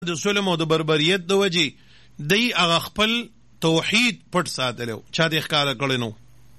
د ظلم او د بربریت د وجې دی هغه خپل توحید پټ ساتلو، چا د ښکاره کړی نو.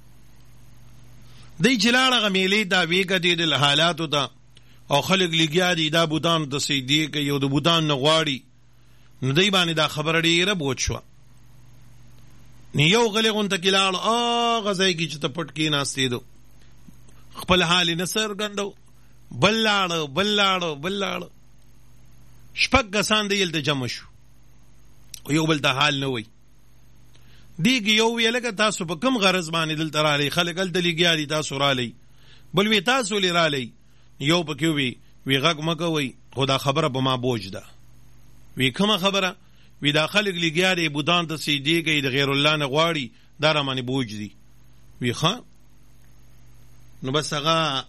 دی چې لاړ هغه میلې دعوې کړې د حالاتو ته او خلک لګیا دي دا بوتانو ته سجدې کوي او د بوتان نه غواړي، نو دی باندې دا خبره ډېره بوج شوه. نو یو غلی غونته کې لاړ هغه ځای کې چې ته پټ کېناستېدو، خپل حال یې نه څرګندو، بل لاړه شپږ کسان دی هلته جمع شو، یو بل ته حال نه وی. دیګ یو وی لکه تاسو په کوم غرض باندې دلته رالی، خلک هلته لګیا دي تاسو رالی، بل وی تاسو ولې رالی، یو پکې وی غږ مه کوئ خو دا خبره په ما بوج ده. وی کومه خبره؟ وی دا خلک لګیا دي بوتان ته سجدې کوي د غیر الله نه غواړي، دا را باندې بوج دي. وی ښه نو بس هغه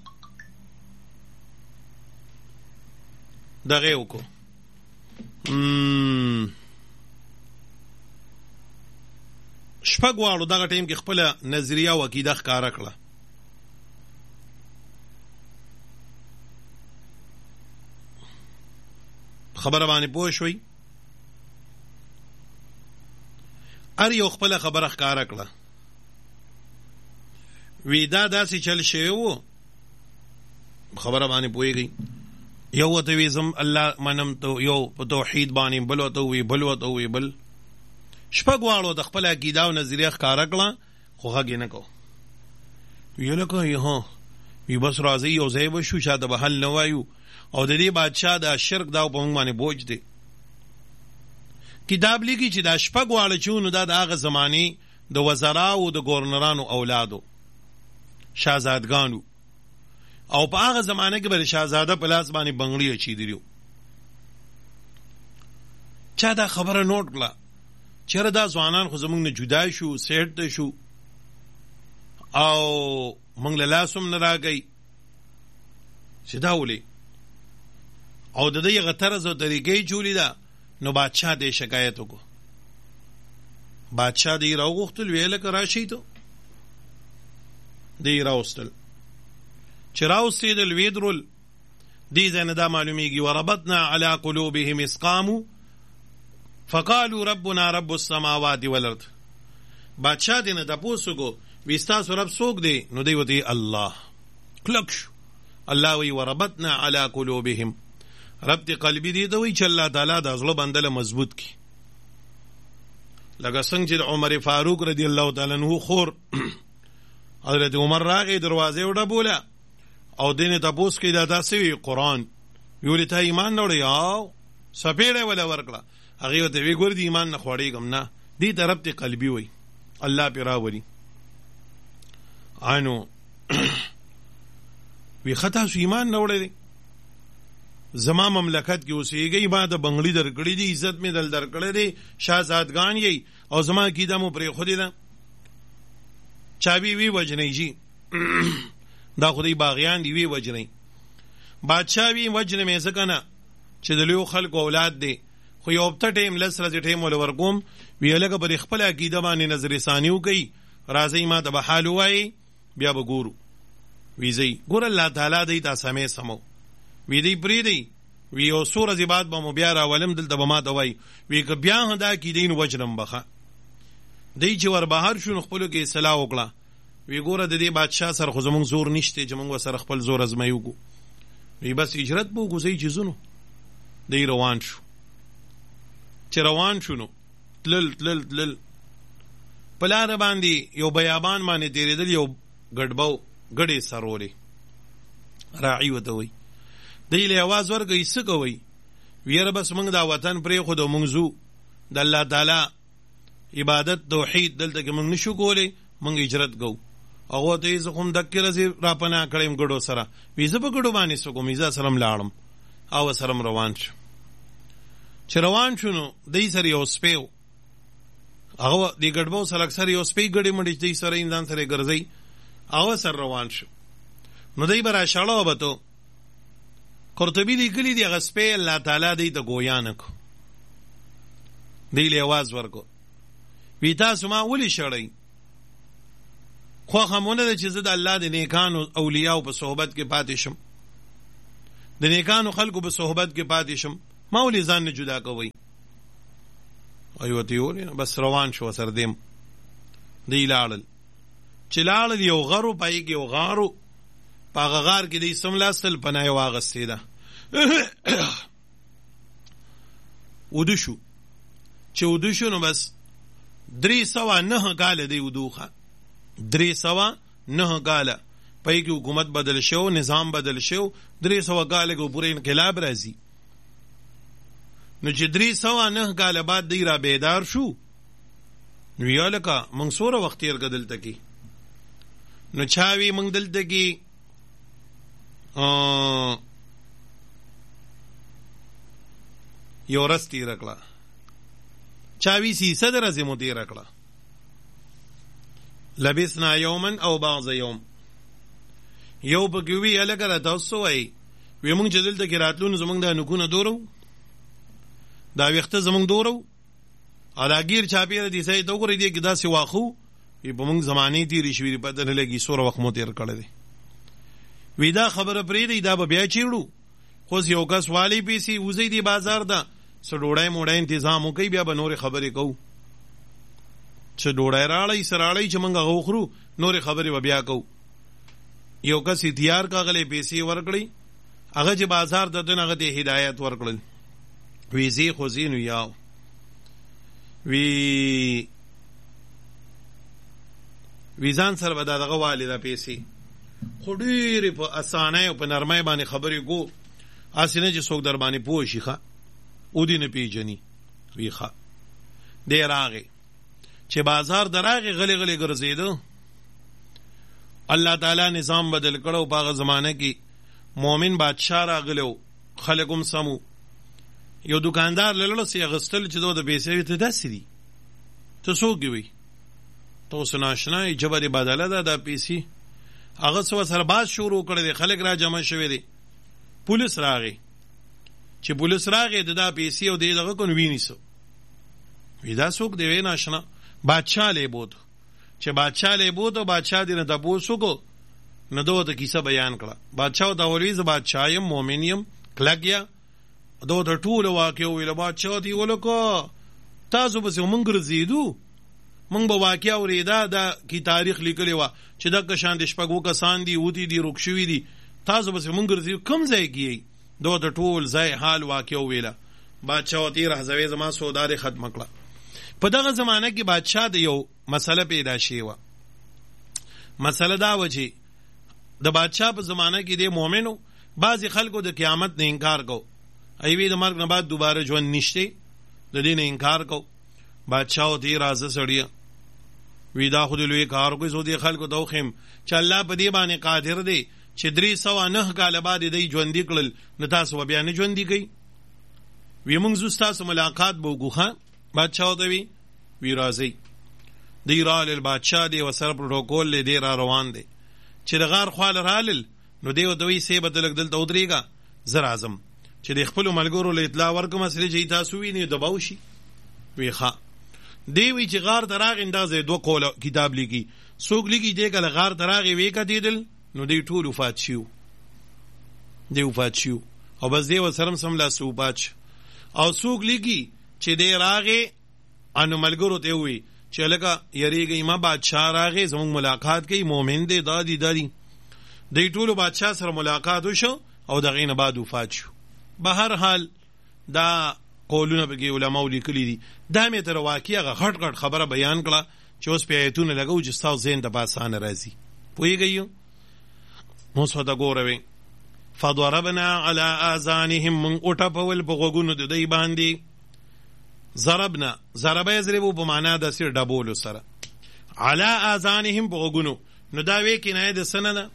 دغه یې وکړو، شپږ واړو دغه ټیم کې خپله نظریه او عقیده ښکاره کړه. خبره باندې پوه شوي؟ هر یو خپله خبره ښکاره کړه. وی دا داسې چل شوی و، خبره باندې پوهېږئ. یو ورته وی زم الله منم، ته یو په توحید باندې، بل ورته وی بل شپږ واړو د خپل عقیده او نظریه ښکاره کړه، خو غږ یې نه کو. ویل لکه وی بس راځئ یو ځای به شو، شاته به حل نه وایو او د دې بادشاه د شرک دا په موږ باندې بوج دی. کتاب لیکي چې دا شپږ واړه چې نو دا د هغه زمانې د وزراو د ګورنرانو اولادو شهزادګانو، او په هغه زمانه کې به شهزاده په لاس باندې بنګړي اچېدلي. چا دا خبره نوٹ کړه چېرې دا ځوانان خو زموږ نه جدا شو، سیټ ته شو او موږ له لاس هم نه راګئ چې دا ولې، او د دې هغه طرز او طریقې چې ولیده، نو بادشاه دې شکایت وکړو. بادشاه دې راوغوښتل، ویې لکه راشئ ته دې راوستل. چې راوستېدل ویې درول، دې ځای نه دا معلومیږي وربطنا علی قلوبهم اذ قاموا فقالوا ربنا رب السماوات والارض. بادشاه دې نه تپوس وکړو وی ستاسو رب څوک دی؟ نو دی وتی الله. کلک شو. الله وی وربطنا علی قلوبهم، ربط قلبی دی ته وی چې الله تعالی د زړه بندله مضبوط کی. لکه څنګه چې عمر فاروق رضی الله تعالی عنہ خور حضرت عمر راغی دروازې وډبوله او دینه تپوس کې دا داسې وی قرآن ویولې ته ایمان نه وړی او سپېړه ولا ورکړه. هغه ته وی ګور دی ایمان نه خوړېږم نه، دې ته ربط قلبی وی الله پې راولي. انو وی خطا سو ایمان نه وړی زما مملکت کې اوسېږئ، ما د بنګړي درکړي دي، عزت مې دل درکړی دی، شهزادګان یې او زما عقیده مو پرېښودې ده. چابي وی وجنئ جي دا خدای باغیان دی، وی وجنئ. بادشاه وی وجنه مې ځکه نه چې د لویو خلکو اولاد دی، خو یو هفته ټیم لس ورځې ټیم ول ورکوم، وی لکه پر خپل عقیده باندې نظر ثاني وکړي، راځئ ما ته به حال ووایي بیا به ګورو. وی ځئ ګوره الله تعالی دی تا سمې سمو، وی دی پرېږدئ، وی یو څو ورځې بعد به مو بیا راولم دلته به ما ته وایي. وی که بیا هم دا عقیدې نو وجنم بخه. دی چې ور بهر شو نو خپلو کې اصلاح وکړه، وی ګوره د دې بادشاه سره خو زمونږ زور نشته چې مونږ سره خپل زور ازمایو کو. وی بس هجرت به وکړو چې ځو. دی روان شو. چې روان شو نو تلل په لاره باندې یو بیابان باندې تېرېدل، یو ګډې سرولې راعي ورته وایي. دی له اواز ورکوي څه کوئ؟ ویره بس موږ دا وطن پرېښود او موږ ځو د الله تعالی عبادت توحید دلته کې موږ نشو کولی، موږ هجرت کوو. هغه ته یې زه خو هم دقې ورځې را پناه کړی یم ګډو سره. وی زه په ګډو باندې څه کوم؟ زه سره م لاړم او سره م روان شو. چې روان شو نو دی سره یو سپی و، هغه د ګډبو سره اکثر یو سپی ګډې مډې دی سره انسان سره ګرځئ، هغه سره روان شو. نو دی به راشړو به تو قرطبي لیکلي دي هغه سپی الله تعالی دی ته ګویا نه کو. دی له اواز ورکو وی تاسو ما ولې شړئ؟ خوښه مونه ده چې زه د الله د نیکانو اولیاو په صحبت کې پاتې شم، د نیکانو خلکو په صحبت کې پاتې شم، ما ولې ځان نه جدا کوئ ورته وویل بس روان شو سره دیم دی لاړل چې لاړل یو غرو پای کې یو غارو په هغه غار کې دی سملاستل پناه یې واغستې ده وده شو چې وده شو نو بس 309 کاله دی ودوخه 309 کاله پای کې حکومت بدل شو نظام بدل شو 300 کاله کو پورې انقلاب راځي نو چې 309 کاله بعد دی را بیدار شو نو یا لکه موږ سوره وخت تیر کدل تکي نو چاوي موږ دلته کې یو ورځ تېره کړه چاوي سیسه د ورځې مو تېره کړه لبسنا یوما او بعض یوم یو پکې وی هلکه راته اوس وایي وی موږ چې دلته کې راتلو نو زموږ دا نوکونه دورو دا ویښته زموږ دورو او دا ګیر چاپېره دي سړی ته وګورئ دې کې داسې واښو وي په موږ زمانې تېرې شوي دي پته نه لګي څومره وخت مو تېر کړی دی وی دا خبره پرېږدئ دا به بیا چیړو خو اوس یو کس والی پیسې وځئ دې بازار ته څه ډوډۍ موډۍ انتظام وکړئ بیا به نورې خبرې کوو چې ډوډۍ راړئ څه راړئ چې موږ هغه وخورو نورې خبرې به بیا کوو یو کس اختیار کاغلی پیسې ورکړئ هغه چې بازار ته تلل هغه ته هدایت ورکړل وی ځې خو ځې نو یاو وی ځان سره به دا دغه والې دا پیسې خو ډېرې په اسانۍ او په نرمۍ باندې خبرې کو هسې نه چې څوک در باندې پوه شي ښه او دې نه پېژني وی ښه دی راغی چې بازار د راغی غلی غلی ګرځېده الله تعالی نظام بدل کړو په هغه زمانه کې مومن بادشاه راغلی و خلک هم سمو یو دکاندار لړل سي غستل چې دوه د پیسې ته داسې دي ته څوک وي ته اوس ناشنا یې جبرې بدله ده دا پیسې هغه څه سره باز شروع کړی دی خلک را جمع شوي دي پولیس راغی چې پولیس راغی د دا پیسې او دې دغه کو نو وینیسو وی دا څوک دی وی ناشنا بادشاه لی بوت چې بادشاه لی بوت او بادشاه دې نه تپوس وکړو نو دوه ته کیسه بیان کړه بادشاه ته ویل زه بادشاه یم مؤمن یم کلک یا دوه ته ټول واقع ویل بادشاه دی ولکو تاسو به موږ ګرځېدو موږ به واقع اورېدا دا کی تاریخ لیکلی وه چې دغه شان د شپږو کسان دي اوتې دي روک شوي دي تاسو به موږ ګرځېدو کوم ځای کې دوه ته ټول ځای حال واقع ویله بادشاه ته راځوي زما سوداري ختمه کړه په دغه زمانه کې بادشاه د یو مسله پیدا شوې وه مسله دا وه چې د بادشاه په زمانه کې د مؤمنو بعضې خلکو د قیامت نه انکار کو ایوی د مرګ نه بعد دوباره ژوند نشته د دې نه انکار کو بادشاه ته راځه سړیه وی دا خو د لوی کار کوي زه دې خلکو ته وښیم چې الله په دې باندې قادر دی چې 309 کاله بعد دی ژوندي کړل نو تاسو به بیا نه ژوندي کوئ وی موږ زه ستاسو ملاقات به وکړو ښه بادشاه ته وی راځئ دی رالل بادشاه دی ورسره پروټوکول دی دی را روان دی چې د غار خواله رالل نو دی ورته وایي صیبه ته لږ دلته ودرېږه زه راځم چې د خپلو ملګرو له اطلاع ورکړم اصلي چې تاسو وینئ دباو شي وی ښه دی وی چې غار ته راغی دا ځای 2 قوله کتاب لیکي څوک لیکي دی کله غار ته راغی وی کتېدل نو دی ټول وفات شو دی وفات شو او بس دی ورسره هم سملاسه وفات شو او څوک لیکي چې دی راغی انو ملګرو ته وی چې لکه یریږئ ما بادشاه راغی زموږ ملاقات کوي مؤمن دی دادی دی ټولو بادشاه سره ملاقات وشو او دغې نه بعد وفات شو به هر حال دا قولونه پکې علماو لیکلي دي دا مې تر واقع هغه غټ غټ خبره بیان کړه چې اوس پې ایتونه لګو چې ستاسو ذهن ته په اسانه راځي پوهېږئ نو اوس ورته ګوروئ فضربنا علی آذانهم من وټپول په غوږونو د دوی باندې ضربنا ضربه یضربو په معنا د سر ډبولو سره علی آذانهم په غوږونو نو دا وی کنایه د څه نه ده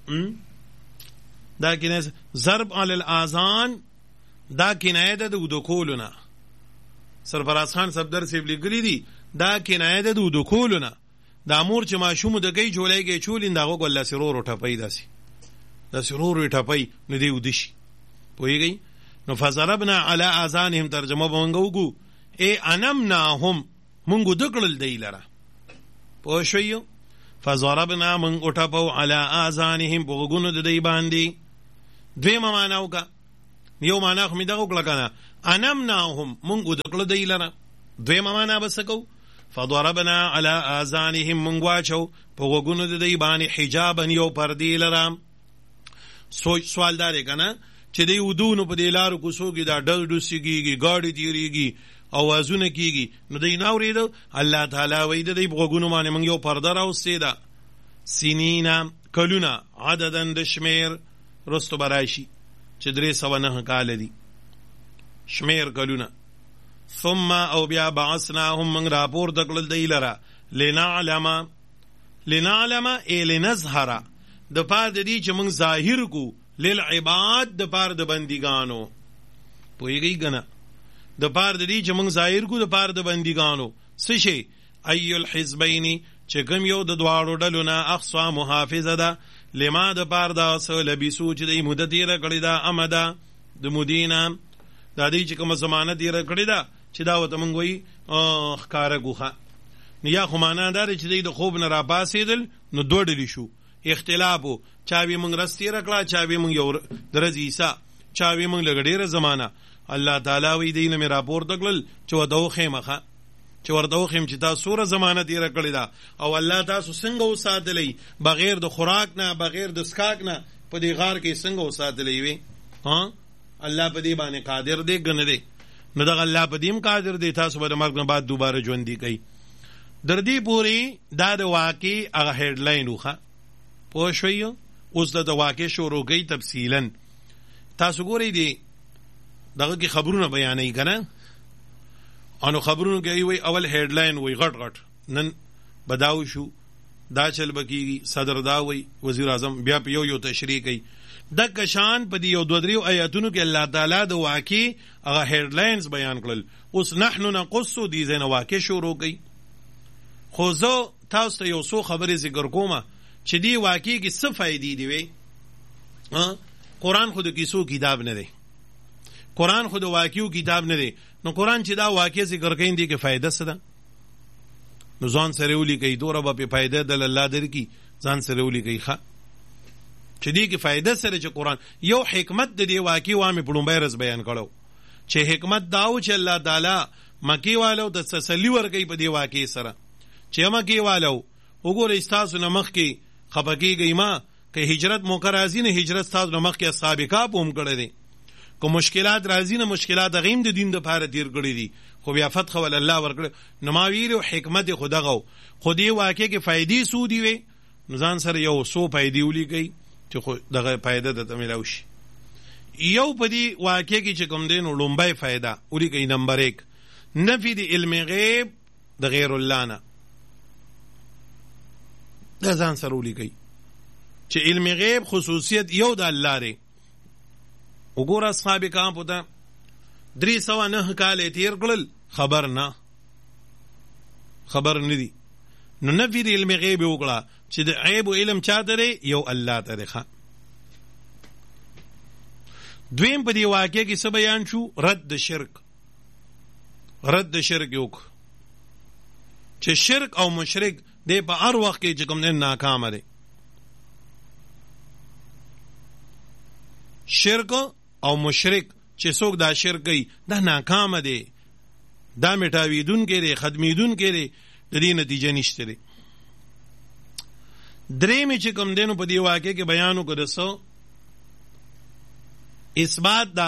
دا کنایه ضرب علی الاذان دا کنایه ده د ودکولو نه سرفراز خان صفدر صاحب لیکلي دي دا کنایه ده د ودکولو نه دا مور چې ماشوم د گئی جوړیږي چولین دا غوږ الله سرور ټپي داسي دا سرور ټپي نو دی ودشي پوهیږئ نو فضربنا علی اذانهم ترجمه به موږ وګو ای انمناهم موږ دکړل دی لره پوه شئ فضربنا من ټپو علی اذانهم په غوږونو د دی باندې دویمه معنا وکړه یو معنا خو مې دغه وکړه کنه انمناهم مونږ ودکړه دی لره. دویمه معنا به څه کوو؟ فضربنا على آذانهم مونږ واچو په غوږونو د دوی باندې حجابا یو پردې لره. سوال دا دی که نه چې دی ودونو په دې لارو کوڅو کې دا ډل ډوسې کېږي، ګاډې تېرېږي، اوازونه کېږي، نو دی نه اورېده. الله تعالی وایي د دوی په غوږونو باندې مونږ یو پرده راوستې ده. سنینا کلونه عددا د شمیر رستو براشي چې 309 کاله دي شمیر کلونه. ثم او بیا بعثناهم من راپور دکړل دی لره لنعلم ای لنظهر د پاره د دې چې موږ ظاهر کو للعباد د پاره د بندګانو. پوهېږئ که نه؟ د پاره د دې چې موږ ظاهر کو د پاره د بندګانو څه شی؟ ای الحزبین چې کوم یو د دواړو ډلو نه احصا محافظه ده لما د پاره دا څه لبسو چې دی موده تېره کړې ده امده د مودې نه دا دی چې کومه زمانه تېره کړې ده چې دا ورته موږ وایي ښکاره ګوښه. نو یا خو معنا دا دی چې دی د خوب نه راپاڅېدل نو دوه ډلې شو، اختلاف و. چا وی موږ ورځ تېره کړه، چا وی موږ یو د ورځې عیسه، چا وی موږ لږ ډېره زمانه. الله تعالی وایي دی نه مې راپورته کړل چې ورته وښیم چې ورته وښیم چې تاسو څومره زمانه تېره کړې ده او الله تاسو څنګه وساتلی بغیر د خوراک نه بغیر د څښاک نه په دې غار کې څنګه وساتلی وي. الله په دې باندې قادر دی که نه دی؟ نو دغه الله په دې هم قادر دی تاسو به د مرګ نه بعد دوباره ژوندي کوي. در دې پورې دا د واقع هغه هیډلاین وښه پوه شوئ. اوس د واقع شروع کوي تفصیلا. تاسو ګورئ دی دغه کې خبرونه بیانوي که نه؟ انو خبرونو کې وي اول هیډلاین وي غټ غټ نن بداو شو دا چل بکیږي صدر دا وي وزیر اعظم بیا په یو تشریح کوي. د کشان په دې یو دوه دریو آیاتونو کې الله تعالی د واقع هغه هیډلاینز بیان کړل. اوس نحنو نقص دي زنه واقع شروع کوي. خو زه تاسو ته یو څو خبرې ذکر کومه چې دی واقع کې څه فائدې دي. وي قرآن خو د کیسو کتاب نه دی، قرآن خو د واقعو کتاب نه دی. نو قرآن چې دا واقع ذکر کوي دی کې فائدہ څه ده؟ نو ځان سره ولیکئ دوره به په فائدہ دل الله درکړي، ځان سره ولیکئ ښه چې دی کې فائدہ سره چې قرآن یو حکمت د دې واقع وامې په لومبۍ ورځ بیان کړو چې حکمت دا و چې الله تعالی مکې والو د تسلي ورکوي په دې واقع سره چې مکې والو وګورئ ستاسو نه مخکې خفه کېږئ ما که هجرت موقع راځي نه هجرت ستاسو نه مخکې اصحاب کهف هم کړی دی. که مشکلات راځي نه مشکلات هغه هم د دین دپاره تېر کړي دي خو بیا فتح ول الله ورکړی. نو ما ویلو حکمت خو دغه خو دې واقع کې فایدې څو دي وې نو ځان سره یو څو فایدې ولیکئ چې خو دغه فایده درته میلاو شي. یو په دې واقع کې چې کوم دی نو لومبۍ فایده ولیکئ نمبر 1 نفي د علم غیب د غیر الله نه. دا ځان سره ولیکئ چې علم غیب خصوصیت یو د الله دی. وګوره اصحاب کهف ته 309 کاله تیر کړل خبر نه دي. نو نفي د علم غیب وکړه چې د غیب او علم چاته دی یو الله ته دی. دویم په دې واقع کې څه بیان شو؟ رد شرک یو چې شرک او مشرک دی په هر وخت کې چې کوم نه ناکامه دی. شرک او مشرک چې څوک دا شرک کوي دا ناکامه دی، دا میټاویدون کې دی، ختمیدون کې دی، د دې نتیجه نشته دی. درېمې چې کوم دی نو په دې واقع کې بیان وکړو څه اثبات د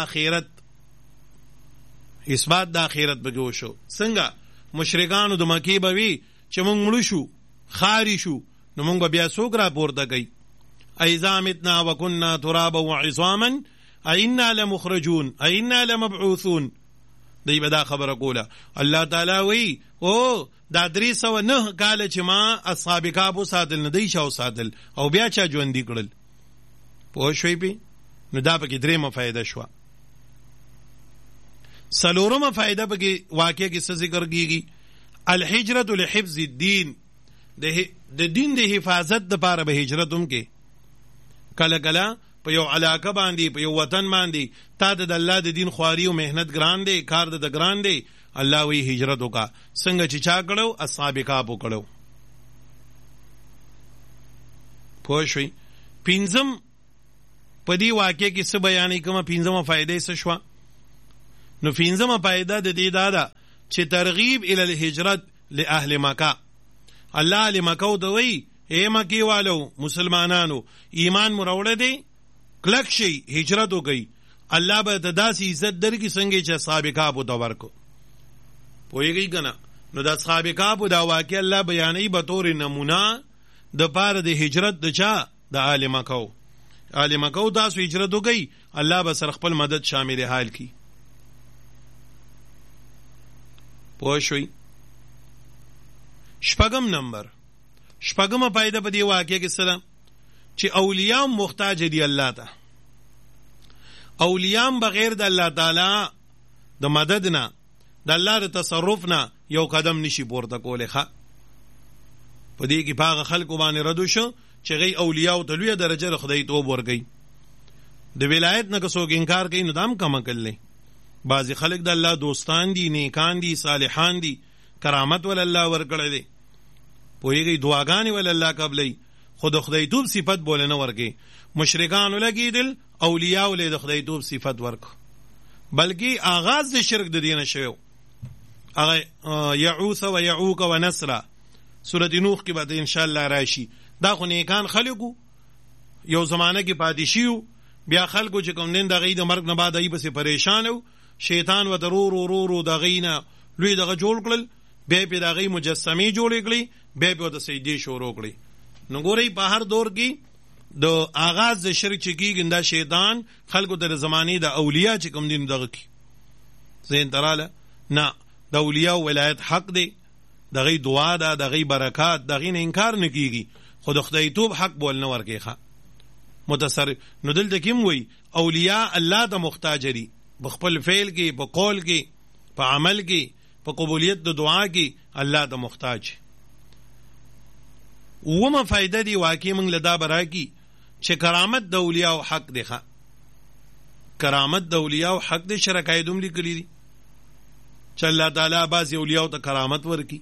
آخرت پکې وشو. څنګه مشرکانو د مکې به وي چې موږ مړه شو خاري شو نو موږ به بیا څوک راپورته کوي؟ اذا متنا وكنا ترابا وعظاما ائنا لمخرجون ائنا لمبعوثون. دی به دا خبره کوله. الله تعالی وی او دا 309 کاله چې ما اصحاب کهف ساتل نه دی شاو ساتل او بیا چا ژوندي کړل. پوه شوئ پې؟ نو دا پکې درېمه فایده شوه. څلورمه فایده پکې واقع کې څه ذکر کېږي؟ الهجرة لحفظ الدین. د دین د حفاظت دپاره به هجرت هم کې کله کله په یو علاقه باندې په یو وطن باندې تا د الله د دین خواري او مهنت ګران دی، کار د ګران دی، الله وی هجرت وکړه. څنګه چې چا کړو؟ اصحاب کهف وکړو. پوه شوئ؟ پنځم په دې واقع کې څه بیانې کومه پنځمه فایده څه شوه؟ نو پنځمه فائدہ د دې دا ده چې ترغیب الی الهجرت لاهل مکه. الله اهل مکه ته وایي اے مکی والو مسلمانانو ایمان مروړه دی کلک شي هجرت وکړي الله به د داسې عزت درکړي څنګه چې اصحاب کهف ته ورکو. پوهیږئ که نه؟ نو د اصحاب کهف دا واقع الله بیانوي به طور نمونه د پاره د هجرت د چا د اهل مکه. اهل مکه تاسو هجرت وکړئ الله به سره خپل مدد شامل حال کی. پوه شوئ؟ شپږم نمبر شپږمه فائدہ په دې واقع کې سره چې اولیاء محتاج دي الله ته. اولیاء بغیر د الله تعالی د مدد نه د الله د تصرف نه یو قدم نشي پورته کولی. ښه په دې کې په هغه خلکو باندې ردو شو چې غي اولیاء ته لویه درجه د خدای توب ورکوي. د ولایت نه که څوک انکار کوي نو دا هم کم عقل دی. بعضې خلک د الله دوستان دي، نیکان دي، صالحان دي، کرامت ول الله ورکړی دی، پوهیږئ دعاګانې ول الله قبلوي، خو د خدای توب صفت بوله نه ورکوي. مشرکانو لګېدل اولیاء ولې د خدای توب صفت ورکو، بلکې آغاز د شرک د دې نه شوی. هغه یعوث و یعوق و نصر سورة نوح کې به انشاءالله راشي. دا خو نیکان خلکو یو زمانه کې پاتې شیو، بیا خلکو چې کوم دین د هغوی د مرګ نه بعد هغوی پسې پریشان و، شیطان ورته رو د هغوی نه لوی دغه جوړ کړل، بیا یې پې د هغوی مجسمې جوړې کړې، بیا یې پې ورته سجدې شروع کړې. نو ګورئ په هر دور کې د آغاز د شرک چې کېږي دا شیطان خلکو ته د زمانې د اولیاء چې کوم دین دغه کې ذهن ته راله نه، د اولیاء ولایت حق دی، د هغوی دعا ده، د هغوی برکات، د هغوی نه انکار نه کېږي، خو د خدای توب حق بول نه ورکوي. ښه متصرف. نو دلته کې هم وایي اولیاء الله ته محتاج دي، په خپل فعل کې، په قول کې، په عمل کې، په قبولیت د دعا کې الله ته محتاج. اومه فائدہ دی واقع موږ له دا براکي چې کرامت د اولیاء حق دی. ښه کرامت د اولیاء حق دی. شرکایت هم لیکلي دي چې الله تعالی بعضې اولیاء ته کرامت ورکي،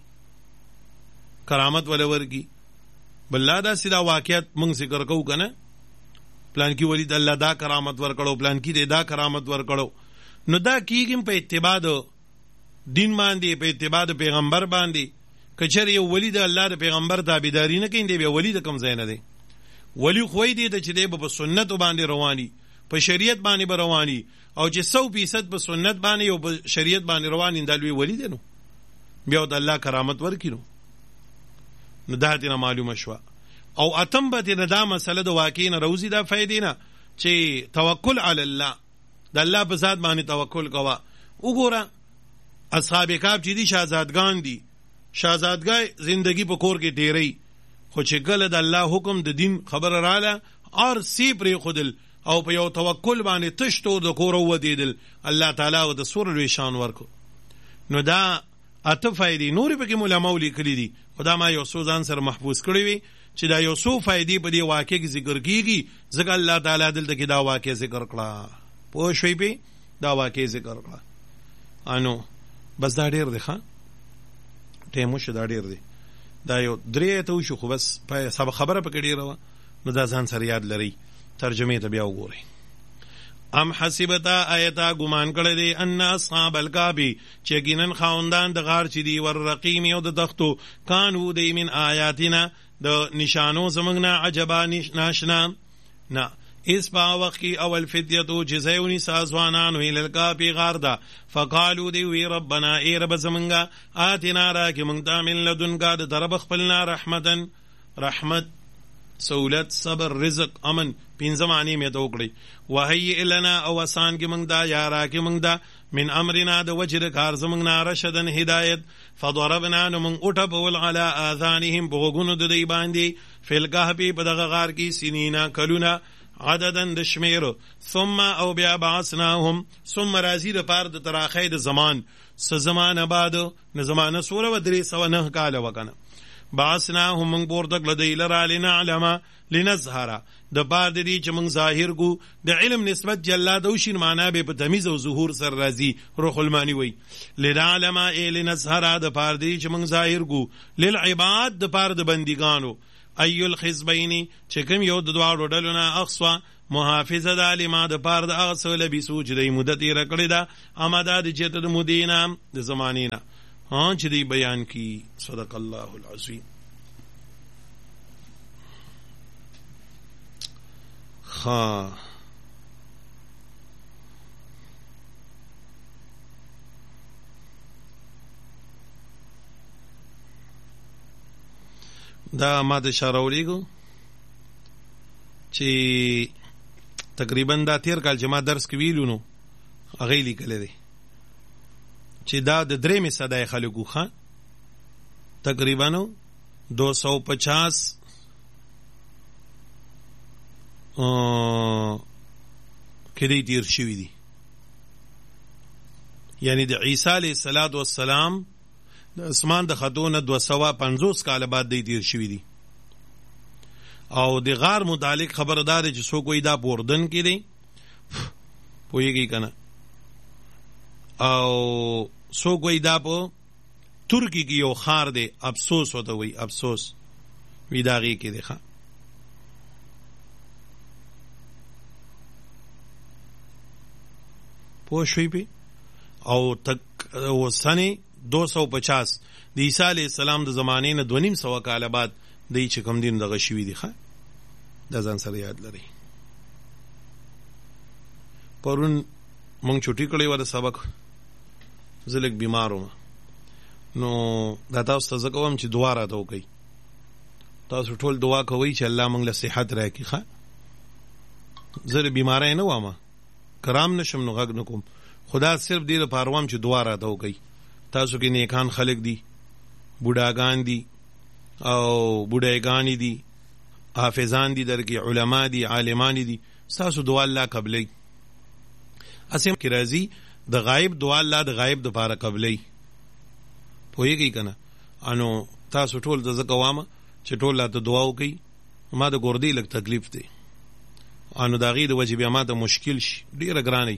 کرامت ولا ورکي. بل دا سیدا واقعیت موږ ذکر کوو که نه، پلان کې ولید الله دا کرامت ورکړو، پلان کې دا کرامت ورکړو. نو دا کېږي په اتباع د دین باندې، په اتباع د پیغمبر باندې. که چېرې یو ولی د الله د پیغمبر تابعداري نه کوي، دی بیا ولی د کوم ځای نه دی؟ ولی خو یې دی چې دی به په سنتو باندې رواني، په شریعت باندې به رواني، او چې 100% په سنت باندې او په شریعت باندې رواني، دا لوی ولی دی. نو بیا د الله کرامت ورکړي. نو دا دې نه معلومه شوه. او اتم به دې نه دا مسله د واقع نه روزي دا فائدې نه چې توکل علی الله، د الله په ذات باندې توکل کوه. وګوره اصحاب کهف چې دي شهزادګان دي، شهزادګۍ زندگی په کور کې تیری، خو چې کله د الله حکم د دین خبره رااله ار سی پرېښودل او په یو توکل باندې تشتو د کور ودېدل، الله تعالی و د سور لوی شان ورکو. نو دا اته فائدې نورې پکې علماو لیکلي دي، خو دا ما یو څو ځان سره محفوظ کړی وي چې دا یو څو فائدې په دې واقع کې ذکر کېږي، ځکه الله تعالی دلته کې دا واقع ذکر کړه. پوه شوئ پې؟ دا واقع ذکر کړه. انو بس دا ډېر دی. ښه ټیم وشو، دا ډېر دی. دا یو 3 ته وشو، خو بس خبره پکې ډېره وه، نو دا ځان سره یاد لرئ. ترجمې ته بیا وګورئ. ام حسبتا آیتا ګمان کړی دی ان اصحاب الکهف چې یقینا خاوندان د غار چې دي والرقیم او د تختو کانو دی من آیاتنا د نشانو زمونږ نه عجبا ناشنا نه اس په وخت کې اول فتیتو چې ځایونی سازوانانو الکهف غار ده فقالو دی وی ربنا ای رب زمونږه آتنا راکې مونږ ته من لدنکه د طرف خپلنا رحمتن رحمت سہولت صبر رزق امن 5 معنی میں تو کړی. وهي لنا او آسان کې موږ دا یا را کې موږ دا من امرنا د وجه کار زموږ نه رشدن هدایت فضربنا نو موږ اٹھبول علی اذانهم بغونو د دی باندې فل کهف په دغه غار کې سنینا کلونا عددن د شمیر ثم او بیا بعثناهم ثم رازی د پار د تراخی د زمان س زمانه بعد نه زمانه سوره و 309 کال وکنه بعثناهم من بوردک لدی لرا لنعلم لنظهر د بار د دې چې موږ ظاهر کو د علم نسبت جلا دوشین معنا به په تمیز او ظهور سر راځي. روح المانی وی لنعلم لنظهر د بار د دې چې موږ ظاهر کو للعباد د بار د بندګانو ایل الحزبین چې کوم یو د دواړو ډلو نه اخصوا محافظه ده لما د پاره د هغه څه لبسو چې دی مدت یې رکړې ده امدا د چېته د مدینه د زمانې نه چې دی بیان کی. صدق الله العظیم. دا ما د اشاره ولیږو چې تقریبا دا تیر کال چې ما درس کې ویلو نو هغه لیکل دي چې دا د درېمې صدای خلکو ښه تقریبا 250 کلی تیر شوی دي، یعنی د عیسی علیه السلام د اسمان د خطونه 250 کال بعد دی تیر شوی دي. او د غار متعلق خبردار چې څوک وي دا پوردن کې دی پوهیږي کنه، او څوک وي دا په ترکی کې یو خار دی افسوس وته وي افسوس وی داغي کې دی ښه. پوه شوي پی او تک سنه 250 د عیسی علیه السلام د زمانې نه 250 کاله بعد دی چې کوم دین دغه شوي دي ښه د ځان سره یاد لري. پرون مونږ چوټي کړی و د سبق، زه لږ بیمار وم نو دا تاسو ته زه کوم چې دعا راته وکړئ. تاسو ټول دعا کوئ چې الله مونږ له صحت راکړي ښه. زه د بیماری نه وم کرام نشم نو غږ نه کوم، خدا صرف دې لپاره وم چې دعا راته وکړئ. تاسو کې نیکان خلق دي، بوډاګان دي او بوډایګان دي، حافظان دي، درکې علما دي، عالمان دي، تاسو دعا الله قبلې. اسیم کې راځي د غایب دعا الله د غایب د لپاره قبلې پوهیږي کنه. انو تاسو ټول د زکوامه چې ټول لا ته دعا وکړي. ما د ګردې لږ تکلیف دی انو داغي د وجه بیا ما ته مشکل شي ډیره ګرانه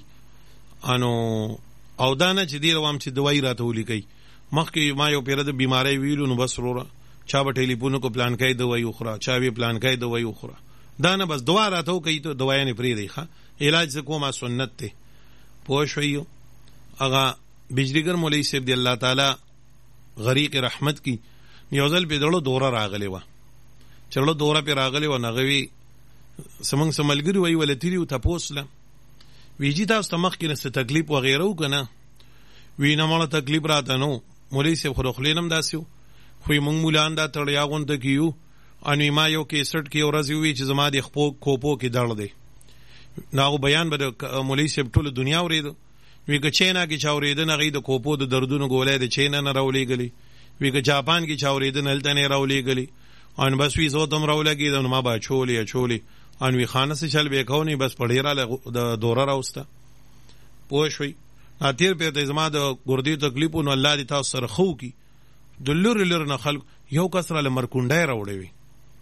انو او دا نه چې ډیره وام چې دوايي راته ولیکي. مخکې ما یو پیره د بیماری ویلو نو بس وروره چا به ټلیفون کو پلان کوي دوايي اخرى، چا به پلان کوي دوايي اخرى، دا نه بس دوا راته وکي ته دوايي نه پری دی ښه. علاج کومه سنت ته پوه شوي. هغه بجلیګر مولوی صاحب دی الله تعالی غریق رحمت کی یو ځل په دړو دوره راغلی و، چړو دوره په راغلی و نغوي سمنګ سملګری وی ولتری او تاسو ویجی تاسو ته مخ کې نه تکلیف و غیره وکنه وی نه مړه تکلیف راته نو مولوی صاحب خو خلینم داسیو خو موږ مولان دا تړیا غونډه کیو انو ما یو کې 61 کې ورځ وی چې زما د خپو کوپو کې دړ دی ناغو بیان به مولوی صاحب ټول دنیا ورېدو. وی که چینا کې چاورېدن هغه د کوپو د دردونو ګولې د چینا نه راولېګلی، وی که جاپان کې چاورېدن هلته نه راولېګلی ان بس وی زو تم راولېګی نو ما با چولې ان وی خانه سره چل به کونی بس پړېرا د دوره راوسته پوه شوي. اتیر په د زما د ګردې تکلیفونو الله دې تاسو سره خو کی د لور نه خلق یو کسره لمرکونډای راوړې وي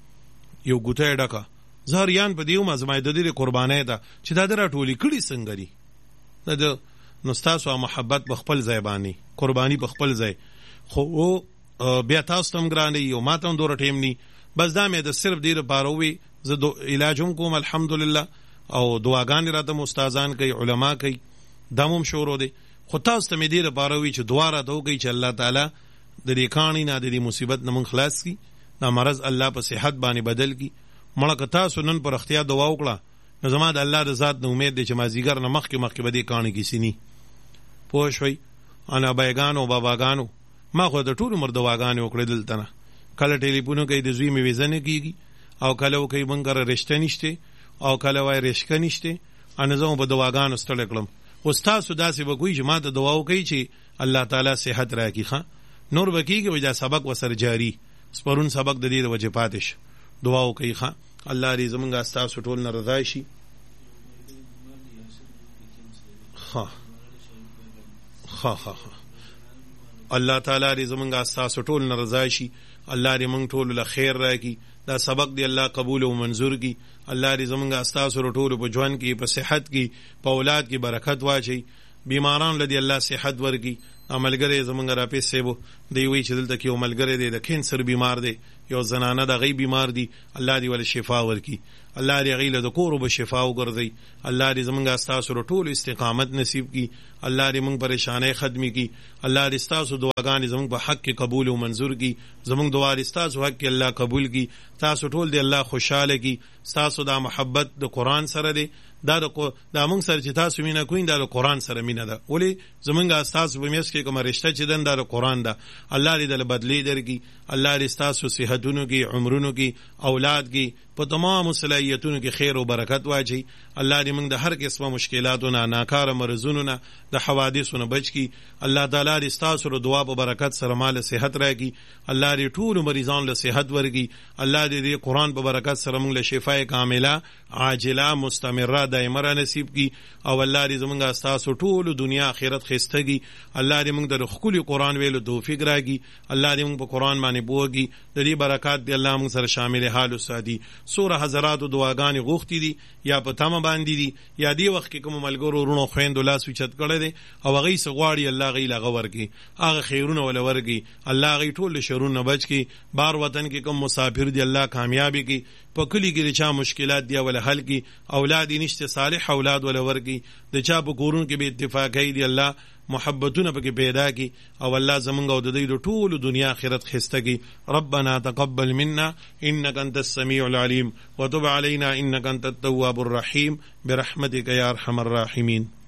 یو ګوتې ډکا زهریان په دیو ما زما د دې قربانې ده چې دا درا ټولي کړي څنګه دي د نو تاسو محبت په خپل ځای باندې قرباني په خپل ځای خو بیا تاسو تم ګرانې یو ماته دوره ټیم ني بس دا مې د صرف دې لپاره وي زه علاجوم کوم الحمدلله او دعاګانې راته استادان کوي علما کوي دموم شروع دي خو تاسو ته مې دې لپاره وي چې دعا راته وکړي چې الله تعالی د دې کانی نه د دې مصیبت نه مون خلاص کی دا مرض الله په صحت باندې بدل کی. مړه تاسو نن پر اختیار دعا وکړه نو زما د الله د ذات نه امید دي چې ما زیګر نه مخکې به دې کانی کی سینی پوه شوي. انا بایګانو باباګانو ما خو د ټول عمر دواګانې وکړې دلته نه کله ټلیفون کوي د زوی مې ویزنه کیږي او کله کوي منګره رشته نشته او کله وای رشکه نشته ان زه په دواګانو ستړی کړم. استاد سوداسې وکوي چې ما ته دعا وکړي چې الله تعالی صحت راکړي ښه نور بکیږي وجا سبق وسر جاری سپرون سبق د دې وجه پاتش دعا وکړي ښه الله دې زمونږ استاد ټول نه رضا شي. ها الله تعالی دې زمونږ استاد ټول نه رضا شي. الله دې مونږ ټول له خیر راکړي دا سبق دی الله قبول او منظور کی. الله دې زمونږ استاد ټول په ژوند کې په صحت کې په اولاد کې برکت واچي. بیماران لدی الله صحت ورکي ملګری زمونږ رافیز صاحب دی وی چې دلته کې یو ملګری دی د کینسر بیمار دی یو زنانه د غي بیمار دی الله دې ول شفا ورکي الله دې غیله د کور به شفا وګرځي الله دې زمونږ استاسو ټول استقامت نصیب کی الله دې موږ پریشانې ختمي کی الله دې استاسو دعاګانې زمونږ په حق کې قبول او منزور کی زمونږ دعا استاسو حق کې الله قبول کی تاسو ټول دې الله خوشاله کی تاسو دا محبت د قران سره دی دا موږ سره چې تاسو مینه کوئ دا د قران سره مینه ده ولی زمونږ استاسو په میس کې کوم رشتہ چې دن دا د قران ده الله دې د بدلی درکې الله دې استاسو صحتونو کې عمرونو کې اولاد کې په تمام صلاحیتونو کې خیر او برکت واچي الله دې موږ د هر قسمه مشکلاتو نه ناکاره مرزونو نه د حوادثو نه بچ کی الله تعالی دې استاسو ر دعا په برکت سره مال صحت راکړي الله دې ټول مریضان له صحت ورکړي الله دې قرآن په برکت سره موږ له شفای کامله عاجله مستمره دایمه نصیب کی او الله دې زمونږ استاسو ټول دنیا آخرت خستګي الله دې موږ د خپل قرآن ویلو توفیق راکړي الله دې موږ په قرآن باندې بوږي د دې برکات دې الله موږ سره شامل حال وساتي سوره حضرات دعاګانې غوښتي دي یا په تمه باندې دي یا دی وخت کې کوم ملګرو ورونو خويندو لاس وچت کړي دي او هغه سغواړي الله غي لغه ورګي هغه خیرونه ولا ورګي الله غي ټول شرونه بچ کی بار وطن کې کوم مسافر دي الله کامیابی کی په کلی کې چا مشکلات دی ولا حل کی اولاد نشته صالح اولاد ولا ورګي د چا په کورون کې به اتفاقای دی الله محبتونه پکې پیدا کی او الله زمونږ او د دې ټول دنیا آخرت خسته کی ربنا تقبل منا انك انت السميع العليم وتب علينا انك انت التواب الرحيم برحمتك يا ارحم الراحمين